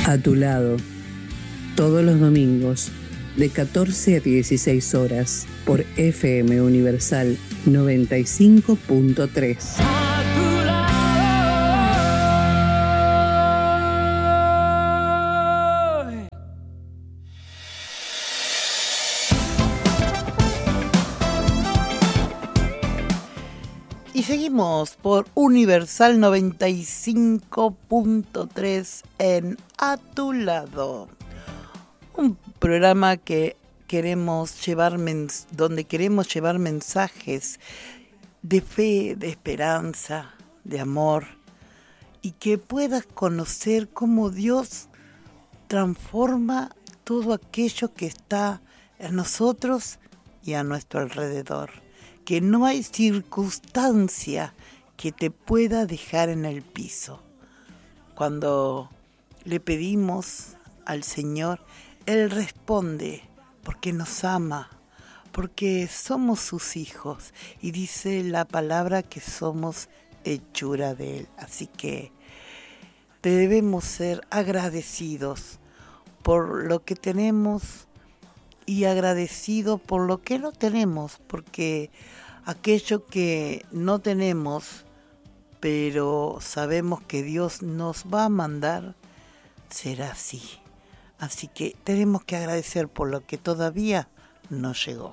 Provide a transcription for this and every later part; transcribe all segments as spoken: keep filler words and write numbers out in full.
A tu lado, todos los domingos, de catorce a dieciséis horas, por F M Universal noventa y cinco punto tres. Y seguimos por Universal noventa y cinco punto tres en A tu lado. Un programa que queremos llevar mens- donde queremos llevar mensajes de fe, de esperanza, de amor, y que puedas conocer cómo Dios transforma todo aquello que está en nosotros y a nuestro alrededor. Que no hay circunstancia que te pueda dejar en el piso. Cuando le pedimos al Señor, Él responde porque nos ama, porque somos sus hijos, y dice la palabra que somos hechura de Él. Así que debemos ser agradecidos por lo que tenemos y agradecidos por lo que no tenemos, porque aquello que no tenemos, pero sabemos que Dios nos va a mandar, será así. Así que tenemos que agradecer por lo que todavía no llegó.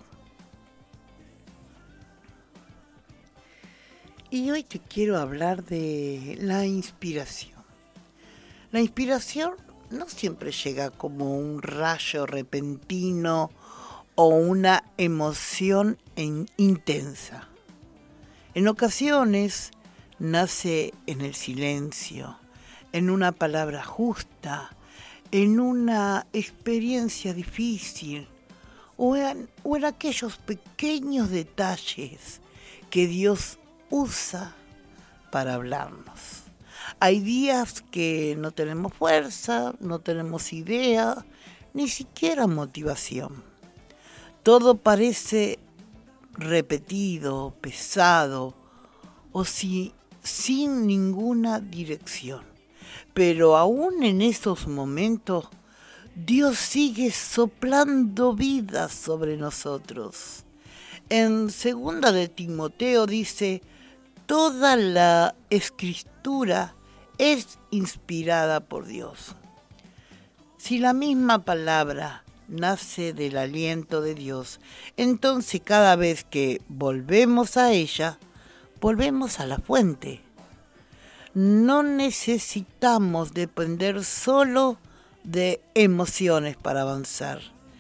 Y hoy te quiero hablar de la inspiración. La inspiración no siempre llega como un rayo repentino o una emoción en- intensa. En ocasiones nace en el silencio, en una palabra justa, en una experiencia difícil o en, o en aquellos pequeños detalles que Dios usa para hablarnos. Hay días que no tenemos fuerza, no tenemos idea, ni siquiera motivación. Todo parece repetido, pesado o si, sin ninguna dirección. Pero aún en esos momentos, Dios sigue soplando vida sobre nosotros. En segunda de Timoteo dice: toda la escritura es inspirada por Dios. Si la misma palabra nace del aliento de Dios, entonces cada vez que volvemos a ella, volvemos a la fuente. No necesitamos depender solo de emociones para avanzar.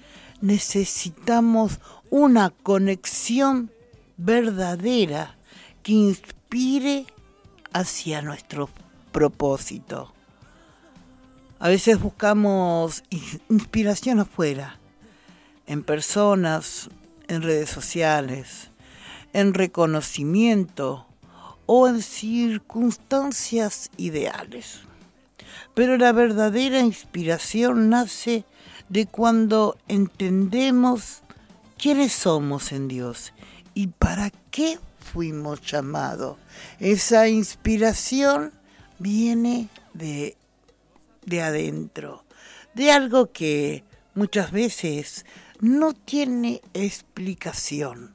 Necesitamos una conexión verdadera que inspire hacia nuestro propósito. A veces buscamos inspiración afuera, en personas, en redes sociales, en reconocimiento o en circunstancias ideales. Pero la verdadera inspiración nace de cuando entendemos quiénes somos en Dios y para qué fuimos llamados. Esa inspiración viene de, de adentro, de algo que muchas veces no tiene explicación.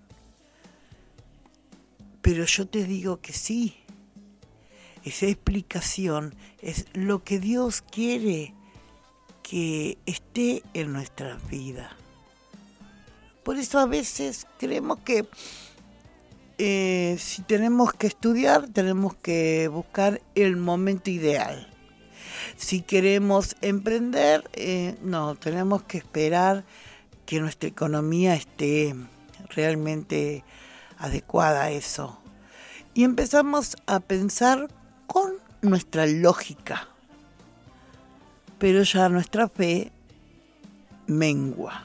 Pero yo te digo que sí. Esa explicación es lo que Dios quiere que esté en nuestras vidas. Por eso a veces creemos que eh, si tenemos que estudiar, tenemos que buscar el momento ideal. Si queremos emprender, eh, no, tenemos que esperar que nuestra economía esté realmente adecuada a eso. Y empezamos a pensar con nuestra lógica, pero ya nuestra fe mengua.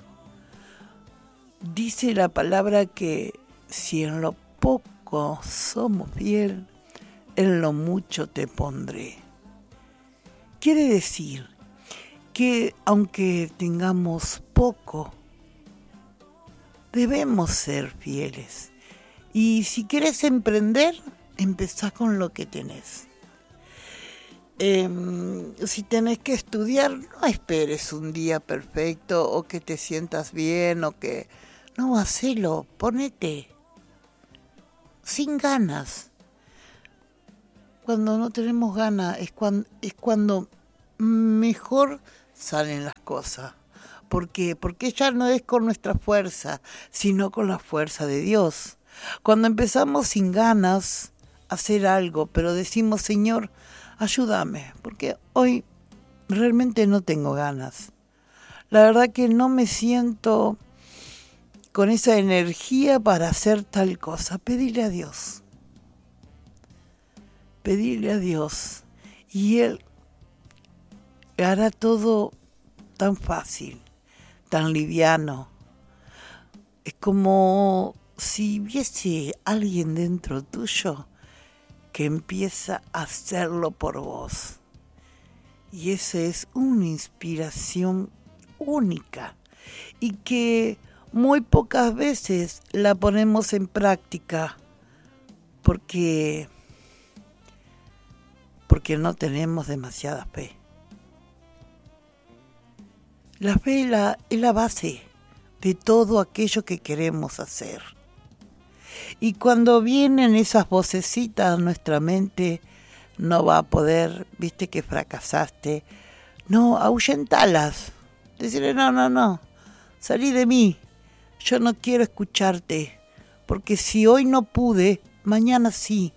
Dice la palabra que si en lo poco somos fiel, en lo mucho te pondré. Quiere decir que aunque tengamos poco, debemos ser fieles. Y si quieres emprender, empezá con lo que tenés. Eh, si tenés que estudiar, no esperes un día perfecto o que te sientas bien o que... No, hacelo, ponete sin ganas. Cuando no tenemos ganas es cuando, es cuando mejor salen las cosas. ¿Por qué? Porque ya no es con nuestra fuerza, sino con la fuerza de Dios. Cuando empezamos sin ganas a hacer algo, pero decimos, Señor, ayúdame, porque hoy realmente no tengo ganas. La verdad que no me siento con esa energía para hacer tal cosa. Pedirle a Dios. Pedirle a Dios. Y Él hará todo tan fácil, tan liviano. Es como si hubiese alguien dentro tuyo que empieza a hacerlo por vos. Y esa es una inspiración única y que muy pocas veces la ponemos en práctica porque, porque no tenemos demasiada fe. La fe es la, es la base de todo aquello que queremos hacer. Y cuando vienen esas vocecitas a nuestra mente, no va a poder, viste que fracasaste, no, ahuyentalas. Decirle, no, no, no, salí de mí, yo no quiero escucharte, porque si hoy no pude, mañana sí.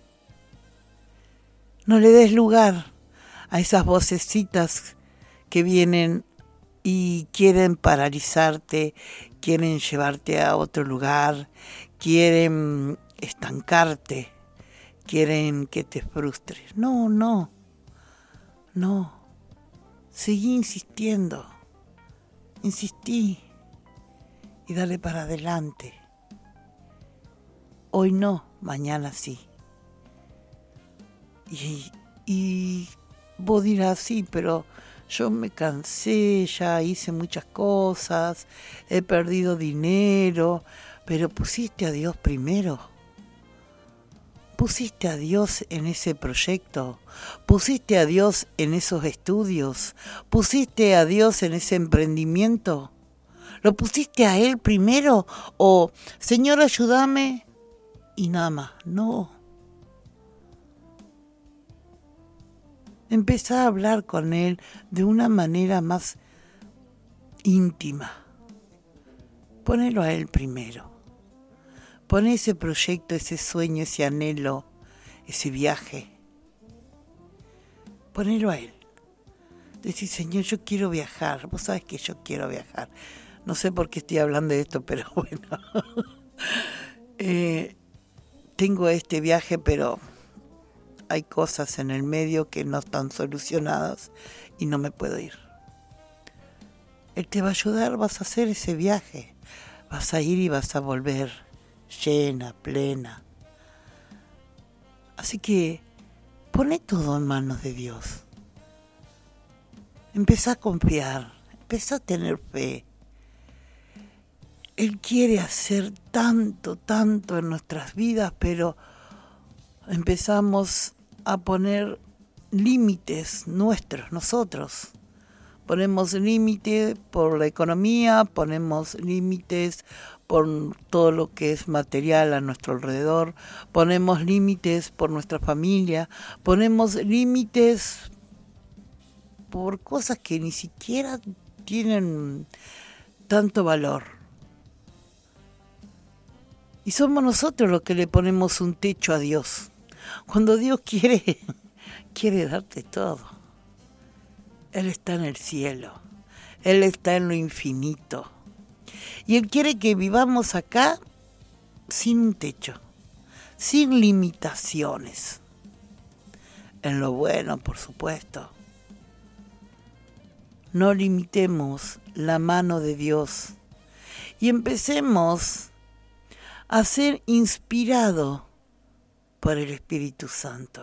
No le des lugar a esas vocecitas que vienen y quieren paralizarte, quieren llevarte a otro lugar, quieren estancarte, quieren que te frustres. No, no, no. Seguí insistiendo, insistí y dale para adelante. Hoy no, mañana sí. Y, y vos dirás, sí, pero yo me cansé, ya hice muchas cosas, he perdido dinero, pero pusiste a Dios primero. Pusiste a Dios en ese proyecto, pusiste a Dios en esos estudios, pusiste a Dios en ese emprendimiento. ¿Lo pusiste a Él primero? O, Señor, ayúdame, y nada más. No. Empezá a hablar con Él de una manera más íntima. Ponelo a Él primero. Pon ese proyecto, ese sueño, ese anhelo, ese viaje. Ponelo a Él. Decir, Señor, yo quiero viajar. Vos sabés que yo quiero viajar. No sé por qué estoy hablando de esto, pero bueno. eh, tengo este viaje, pero hay cosas en el medio que no están solucionadas y no me puedo ir. Él te va a ayudar, vas a hacer ese viaje. Vas a ir y vas a volver llena, plena. Así que poné todo en manos de Dios. Empezá a confiar, empezá a tener fe. Él quiere hacer tanto, tanto en nuestras vidas, pero empezamos a poner límites nuestros, nosotros. Ponemos límites por la economía, ponemos límites por todo lo que es material a nuestro alrededor, ponemos límites por nuestra familia, ponemos límites por cosas que ni siquiera tienen tanto valor. Y somos nosotros los que le ponemos un techo a Dios. Cuando Dios quiere, quiere darte todo. Él está en el cielo. Él está en lo infinito. Y Él quiere que vivamos acá sin un techo, sin limitaciones. En lo bueno, por supuesto. No limitemos la mano de Dios y empecemos a ser inspirados por el Espíritu Santo.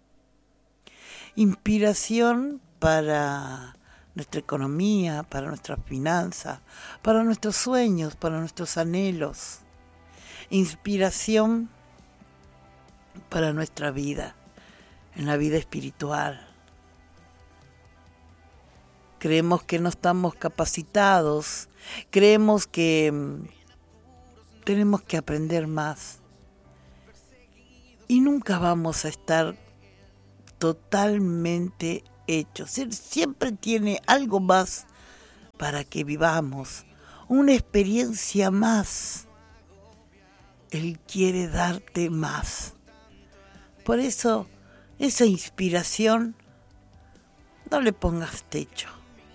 Inspiración para nuestra economía, para nuestras finanzas, para nuestros sueños, para nuestros anhelos. Inspiración para nuestra vida, en la vida espiritual. creemos que no estamos capacitados, creemos que mm, tenemos que aprender más y nunca vamos a estar totalmente hechos. Él siempre tiene algo más para que vivamos, una experiencia más. Él quiere darte más. Por eso, esa inspiración, no le pongas techo.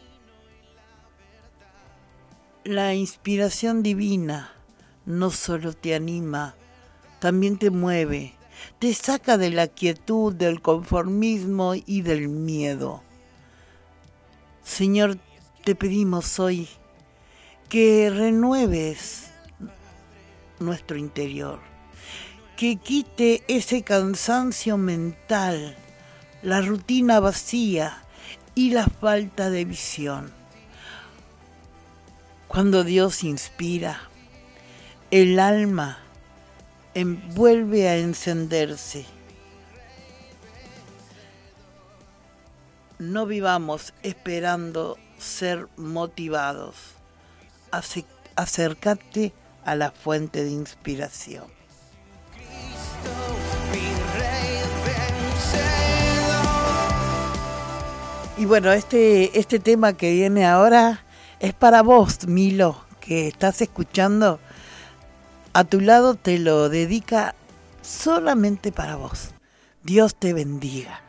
La inspiración divina no solo te anima, también te mueve, te saca de la quietud, del conformismo y del miedo. Señor, te pedimos hoy que renueves nuestro interior, que quite ese cansancio mental, la rutina vacía y la falta de visión. Cuando Dios inspira, el alma vuelve a encenderse. No vivamos esperando ser motivados. Acércate a la fuente de inspiración. Y bueno, este, este tema que viene ahora es para vos, Milo, que estás escuchando. A tu lado te lo dedica solamente para vos. Dios te bendiga.